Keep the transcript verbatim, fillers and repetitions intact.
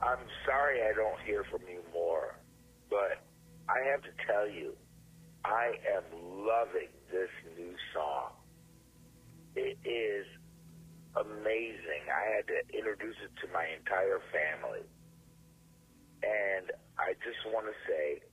I'm sorry I don't hear from you more, but I have to tell you, I am loving this new song. It is amazing. I had to introduce it to my entire family. And I just want to say